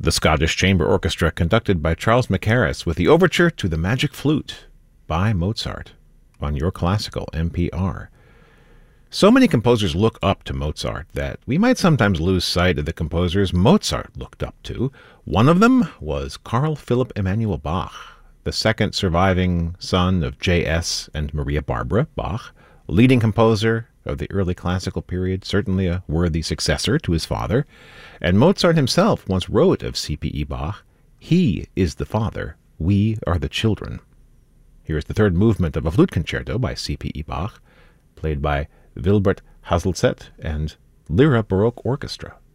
The Scottish Chamber Orchestra conducted by Charles Mackerras with the overture to The Magic Flute by Mozart on Your Classical NPR. So many composers look up to Mozart that we might sometimes lose sight of the composers Mozart looked up to. One of them was Carl Philipp Emanuel Bach, the second surviving son of J.S. and Maria Barbara Bach, leading composer of the early classical period, certainly a worthy successor to his father. And Mozart himself once wrote of C.P.E. Bach, "He is the father, we are the children." Here is the third movement of a flute concerto by C.P.E. Bach, played by Wilbert Haselzet and Lyra Baroque Orchestra.